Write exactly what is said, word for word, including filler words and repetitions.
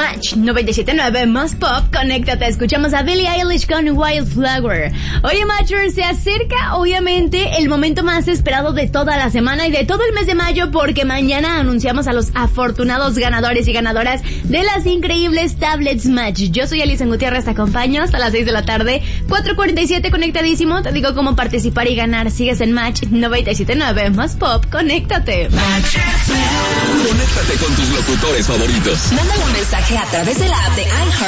Match noventa y siete punto nueve más pop, conéctate, escuchamos a Billie Eilish con Wildflower. Oye, Matchers, se acerca obviamente el momento más esperado de toda la semana y de todo el mes de mayo, porque mañana anunciamos a los afortunados ganadores y ganadoras de las increíbles tablets Match. Yo soy Alison Gutiérrez, te acompaño hasta las seis de la tarde, cuatro cuarenta y siete, conectadísimo, te digo cómo participar y ganar. Sigues en Match noventa y siete punto nueve más pop, conéctate. Conéctate con tus locutores favoritos. Mándale un mensaje a través de la app de iHeart